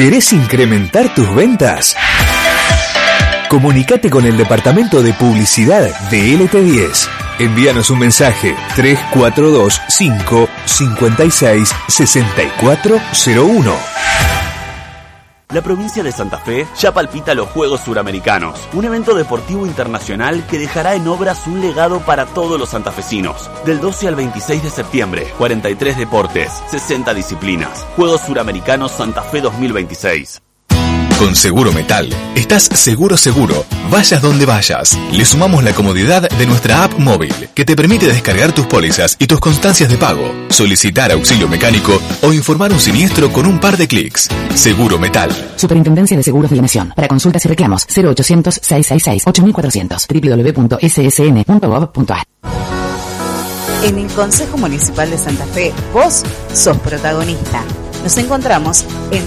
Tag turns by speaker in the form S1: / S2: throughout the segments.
S1: ¿Querés incrementar tus ventas? Comunicate con el departamento de publicidad de LT10. Envíanos un mensaje 3425 56 6401.
S2: La provincia de Santa Fe ya palpita los Juegos Suramericanos, un evento deportivo internacional que dejará en obras un legado para todos los santafesinos. Del 12 al 26 de septiembre, 43 deportes, 60 disciplinas. Juegos Suramericanos Santa Fe 2026.
S1: Con Seguro Metal, estás seguro. Vayas donde vayas. Le sumamos la comodidad de nuestra app móvil, que te permite descargar tus pólizas y tus constancias de pago, solicitar auxilio mecánico o informar un siniestro con un par de clics. Seguro Metal.
S3: Superintendencia de Seguros de la Nación. Para consultas y reclamos, 0800-666-8400, www.ssn.gov.ar.
S4: En el Consejo Municipal de Santa Fe, vos sos protagonista. Nos encontramos en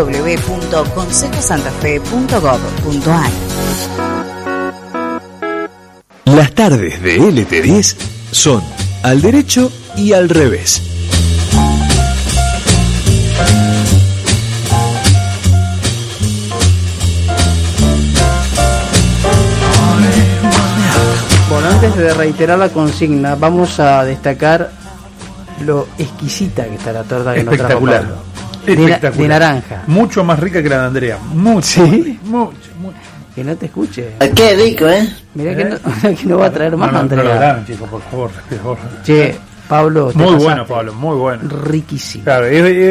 S4: www.consejosantafe.gov.ar.
S1: Las tardes de LT10 son al derecho y al revés.
S5: Bueno, antes de reiterar la consigna, vamos a destacar lo exquisita que está la torta que nos trajo Pablo.
S6: Espectacular.
S5: De naranja.
S6: Mucho más rica que la de Andrea. Mucho.
S5: ¿Sí?
S6: Mucho.
S5: Que no te escuche.
S7: Qué rico,
S5: Mirá que no va a traer más, Andrea.
S6: No lo harán, chicos, por favor.
S5: Che, Pablo.
S6: Muy bueno, Pablo, muy bueno.
S5: Riquísimo.
S6: Claro,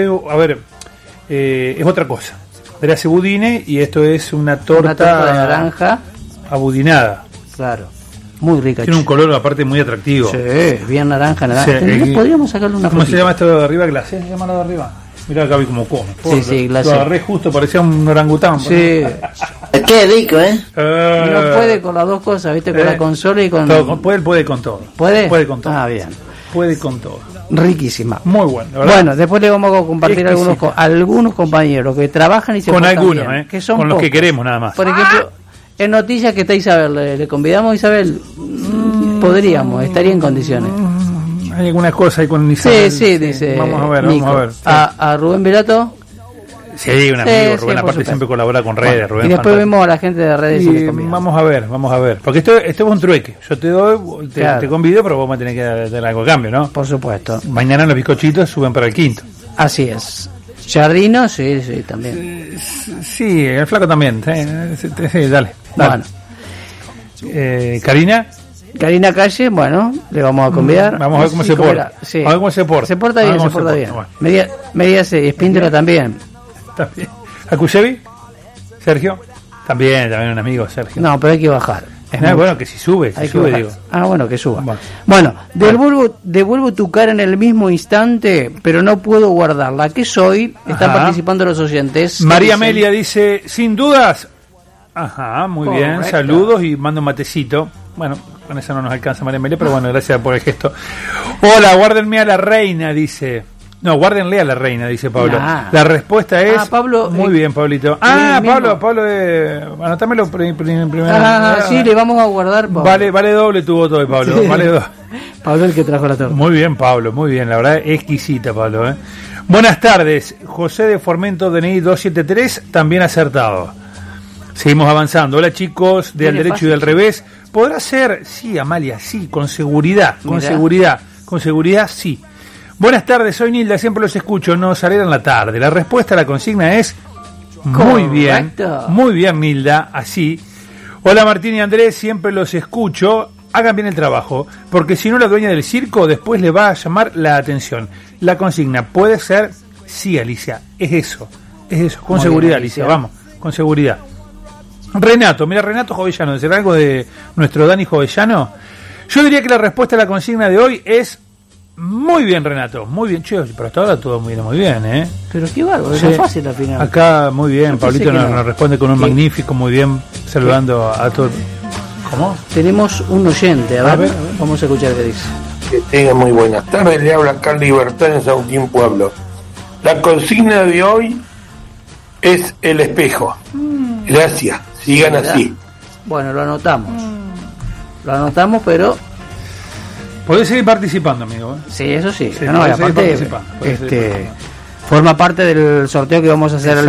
S6: es otra cosa. Andrea hace budine y esto es una torta
S5: de naranja
S6: abudinada.
S5: Claro. Muy rica.
S6: Tiene un color aparte muy atractivo.
S5: Sí, bien naranja.
S6: Sí,
S5: podríamos sacarle una
S6: ¿Cómo
S5: frutita?
S6: se llama esto de arriba? ¿Glacé se llama lo de arriba? Mirá acá vi cómo come.
S5: Sí, glacé.
S6: Lo agarré justo, parecía un orangután.
S7: Sí. Qué rico,
S5: No puede con las dos cosas, ¿viste? Con la consola y con...
S6: Puede con todo.
S5: ¿Puede?
S6: Puede con todo.
S5: Ah, bien.
S6: Puede con todo.
S5: Riquísima.
S6: Muy bueno, la verdad.
S5: Bueno, después le vamos a compartir algunos compañeros que trabajan y se
S6: con
S5: portan
S6: algunos,
S5: bien, que
S6: con
S5: son
S6: los
S5: pocos.
S6: que queremos nada más.
S5: Por ejemplo, en noticias que está Isabel, le convidamos a Isabel. Podríamos, estaría en condiciones.
S6: Hay algunas cosas ahí con Isabel.
S5: Sí, dice.
S6: Vamos a ver. Sí.
S5: A Rubén Velato.
S6: Sí, un amigo. Rubén aparte siempre colabora con redes.
S5: Bueno,
S6: Rubén,
S5: y después
S6: fantástico.
S5: vemos a la gente de redes y les convidamos.
S6: Vamos a ver. Porque esto es un trueque. Yo te doy, te convido, pero vos me tenés que dar algo a cambio, ¿no?
S5: Por supuesto.
S6: Mañana los bizcochitos suben para el quinto.
S5: Así es. Jardino, sí, también.
S6: Sí, el flaco también. Sí, dale.
S5: Bueno. Karina Calle, bueno, le vamos a convidar.
S6: Vamos a ver cómo se porta.
S5: Sí.
S6: A ver cómo se porta.
S5: Se porta bien, se porta bien. Bueno. Medias Espíndolo también.
S6: ¿Acuyevi? ¿Sergio? También un amigo, Sergio.
S5: No, pero hay que bajar.
S6: Bueno, que si sube, digo.
S5: Bueno, que suba. Bueno, devuelvo tu cara en el mismo instante, pero no puedo guardarla. ¿Qué soy? Están participando los oyentes.
S6: María Amelia dice, sin dudas. Ajá, muy bien, saludos y mando un matecito. Bueno, con eso no nos alcanza María Amelia, pero bueno, gracias por el gesto. Hola, guárdenme a la reina, dice. No, guárdenle a la reina, dice Pablo. La respuesta es...
S5: Pablo...
S6: Muy bien, Pablito. Pablo, anotámelo primero.
S5: Sí, le vamos a guardar, Pablo.
S6: Vale doble tu voto de Pablo. Sí. Vale doble.
S5: Pablo el que trajo la torta.
S6: Muy bien, Pablo, muy bien. La verdad, exquisita, Pablo. Buenas tardes. José de Formento, DNI 273, también acertado. Seguimos avanzando. Hola, chicos, de al derecho fácil. Y del revés. ¿Podrá ser? Sí, Amalia, sí, con seguridad. Con seguridad, sí. Buenas tardes, soy Nilda, siempre los escucho, nos alegran la tarde. La respuesta a la consigna es muy bien, Nilda, así. Hola Martín y Andrés, siempre los escucho, hagan bien el trabajo, porque si no la dueña del circo después le va a llamar la atención. La consigna puede ser, sí, Alicia, es eso, con muy seguridad, bien, Alicia, vamos, con seguridad. Renato Jovellano, ¿será algo de nuestro Dani Jovellano? Yo diría que la respuesta a la consigna de hoy es muy bien, Renato, muy bien, che, pero hasta ahora todo muy bien,
S5: Pero qué bárbaro, es fácil al final.
S6: Acá, muy bien, Pablito nos responde con un magnífico, muy bien, saludando a todos. ¿Cómo?
S5: Tenemos un oyente, a ver, vamos a escuchar qué dice.
S8: Que tengan muy buenas tardes, le habla Carl Libertad en Sauquín, Pueblo. La consigna de hoy es el espejo. Gracias, sigan así.
S5: Bueno, lo anotamos, pero...
S6: Podés seguir participando, amigo.
S5: Sí, eso sí. Aparte, forma parte del sorteo que vamos a hacer